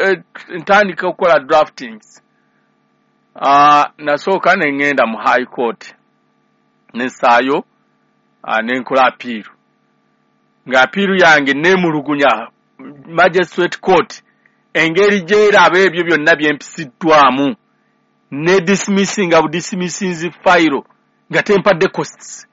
ntandika okukola draftings. Nasooka ne ngenda mu high court nensaayo nenkola appeal. Nga appeal yange nemulugunya magistrate court engeri gyeraba ebyo byonna byempisiddwamu ne dismissing nga budismissinzi file nga tempadde costs.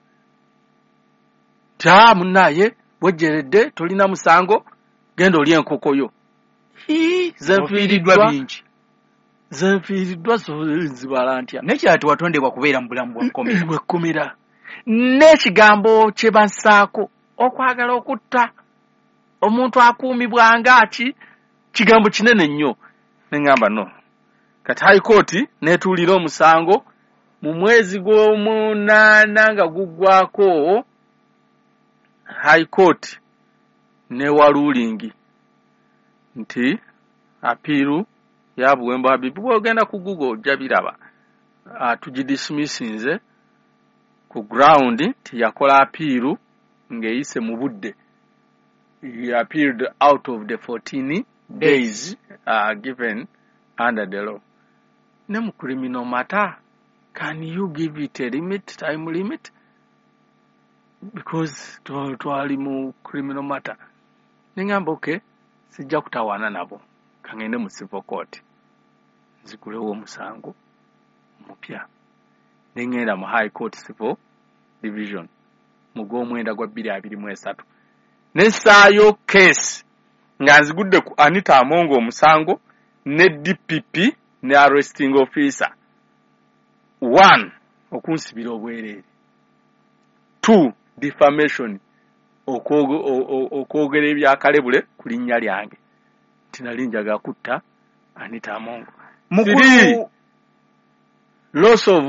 Munnaye wejjeredde tolina musango genda oli enkoko yo. Zenfiiriddwa bingi. Zenfiiriddwa zibala ntya. Nekyati watondebwa kubeera mu bulamu bw'ekkomera. N'ekigambo kye bansaako okwagala okutta omuntu akuumibwa ngaki kigambo kinene nnyo. Ne ngamba no. Kati high court netuulira omusango mu mwezi gw'omunaana nga guggwako. High court ne walulingi nti appeal ya Buwemba Habibu bwogenda ku Google jabiraba tugidismissinze ku ground nti yakola appeal ngeyise mu budde. He appealed out of the 14 days given under the law. Ne mu criminal matter, can you give it a time limit? Because twali mu criminal matter. Ningamba okay, sijja kutawana nabo. Kangende mu civil court. Nzikulewo omusango mupya. Nengenda mu high court civil division. Mugo mwenda gwa 223. Nensaayo case nga nzigudde ku Anita Amongo omusango ne DPP ne arresting officer. 1. Okunsibira obwerere. 2. Defamation. Okwogera ebyakalebule ku linnya lyange. Tinali njaga kutta Anita Amongo. Mukulu loss of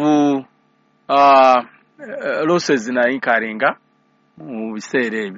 losses na inkaringa mu biseera ebyo.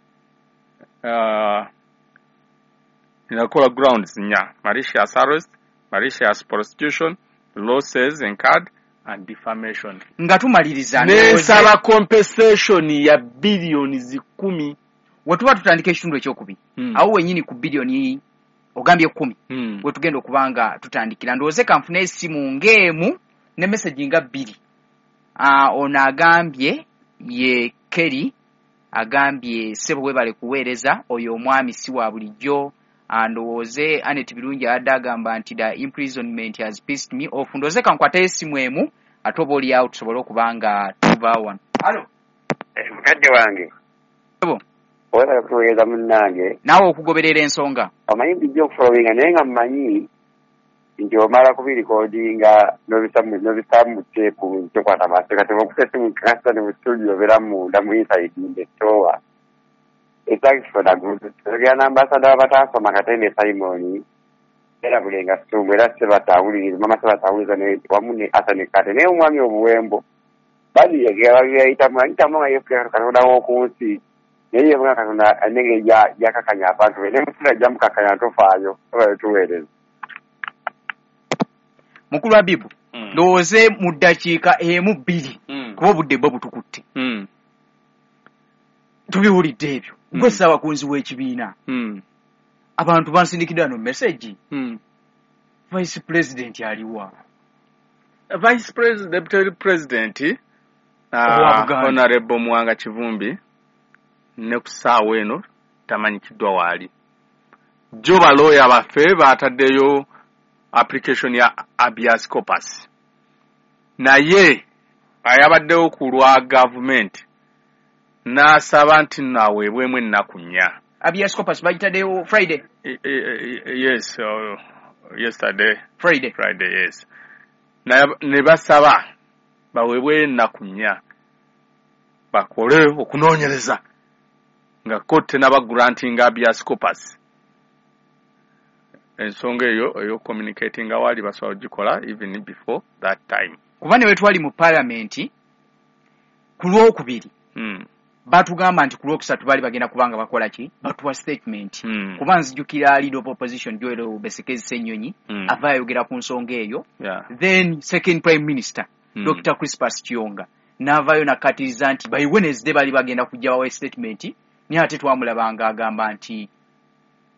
Inakola grounds nya malicious arrest, malicious prostitution, losses incurred and defamation. Nga tumaliriza nesaba compensation ya bilioni 10. Watuba tutandika ekitundu ekyokubiri. Awo wenyini ku bilioni ogambye 10. Wetugenda okubanga tutandikira ndoze kanfuna esimu ngemu ne message nga 2. Ono agambye ye Kerry agambye sebo webale kuweereza oyo omwami si wa bulijjo. Ndowoze Anet Birungi adagamba nti the imprisonment has pissed me off. Ndoze kankwata esimu emu atoboli out tusobole okubanga tubawan. Halo. Mukadde wange. Ebo. Oya kuweza munnange. Nawe okugoberera ensonga. Amanyi bijjo okufollowinga naye nga mmanyi nti omala kubirekodinga n'obisamu teepu kyokwata amaso kati okusesa mu kasa ne mu studio beera munda mu inside ndetowa. Thanks for the good. Ogera ambassador abataasoma Katende Simon era bulenga stumbu era sebatawuliriza mama sebatawuliriza ne wamu ne Asane Kate naye omwami obuwembo bali yayitamu nga yefika Katonda w'okunsi naye yebunga Katonda anenge yakakanya abantu be ne musira jamukakanya tofaayo oba tuweereza. Mukulu Habibu ndowooze mu ddakiika emu 2 kuba obudde bwe butukutte. Tubiwulidde ebyo. Gwe ssabakunzi w'ekibiina. Abantu bansindikidde no message. Vice President aliwa. Vice President, Deputy President, Honorable Mwanga Kivumbi, ne kusaawa eno tamanyikiddwa waali. Jo baloya baffe baataddeyo application ya habeas corpus. Naye ayabaddewo ku lwa government n'asaba nti naweebwemu ennaku 4. Habeas corpus bagitaddeyo Friday? Yes, yesterday. Friday, yes. Ne basaba baweebwe ennaku 4 bakole okunoonyereza nga kote n'aba granting habeas corpus. Ensonga eyo communicating awali basobola gikola even before that time. Kuba ne wetwali mu parliament ku lwokubiri. Batugamba nti ku lwokusatu bali bagenda kubanga bakola ki batuwa statement. Kuba nzijukira leader of opposition Joel Besekezi Ssenyonyi ava ayogera ku nsonga eyo. Then second prime minister Dr. Crispus Kionga n'avaayo nakatiriza nti by Wednesday bali bagenda kujjawo statement ni ate twamulabanga agamba nti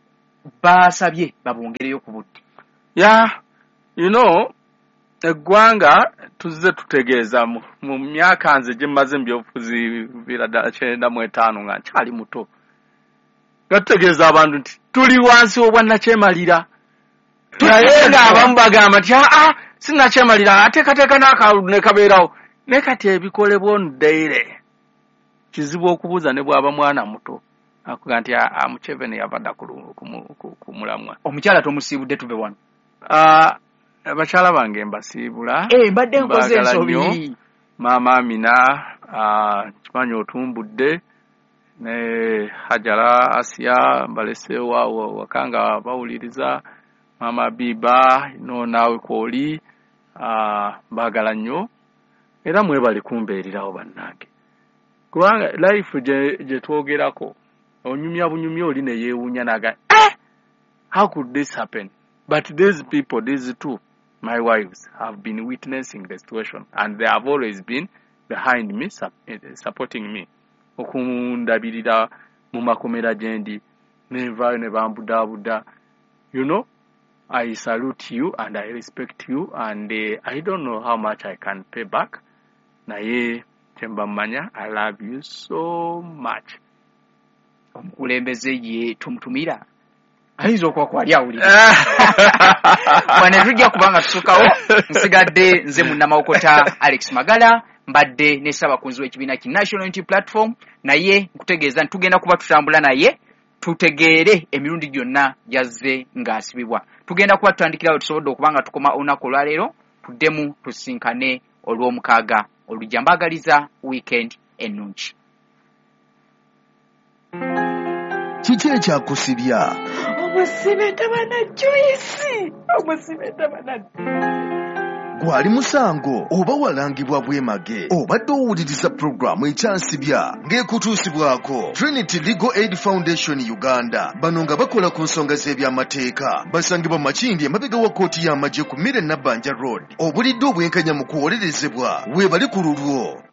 basabye babongereyo ku budde. You know, eggwanga tuzze tutegeeza mu myaka nze gye mmaze mu byobufuzi bira ddala 95 nga nkyali muto. Nga tutegeeza abantu nti tuli wansi obwannakyemalira. Naye ng'abamu bagamba nti sinnakyemalira ateekateeka n'akalulu ne kabeerawo. Ne kati ebikolebwa ondaire kizibu okubuuza ne bw'aba mwana muto. Akuga nti Museveni yavadda ku mulamwa. Omukyala tomusiibudde tuve wano. Abakyala bange mbasiibula. Mbadde nkoze ensobi. Maama Amina, kimanyi otumbudde. Ne Hajara Asia mbaleseewa wakanga bawuliriza. Mama Biba naawe kwoli. Baagala nnyo. Era mwebale kumbeererawo bannange. Kubanga life gye twogerako onyumya bunyumya oli ne yeewuunya naga how could this happen? But these people, these two, my wives, have been witnessing the situation and they have always been behind me, supporting me. Okundabirira mu makomera gyendi nenvaayo ne bambudaabuda. You know, I salute you and I respect you and I don't know how much I can pay back. Naye Tembamanya, I love you so much. Omukulembeze ye tumutumira. Ayinza okwakwali awulira. Wane tujja kubanga tusukawo nsigadde nze munnamawokota Alex Magala mbadde ne ssabakunzi w'ekibiina ki National Unity Platform naye nkutegeeza ntugenda kuba tutambula naye tutegeere emirundi gyonna gyazze ng'asibibwa. Tugenda kuba tutandikirawo tusobodde okubanga tukoma olunaku olwaleero tuddemu tusinkane olw'omukaaga olujja mbagaliza weekend ennungi. Kiki ekyakusibya? Omusibeta bana Joyce. Omusibeta bana. Gwali musango oba walangibwa bwemage obadde owuliriza programu ekyansibya ng'ekutuusibwako Trinity Legal Aid Foundation Uganda. Bano nga bakola ku nsonga z'ebyamateeka basangibwa Makindi emabega wa kkooti y'amagye ku Mire Nabbanja Road. Obulidde obwenkanya mu kuwolerezebwa weebali ku lulwo.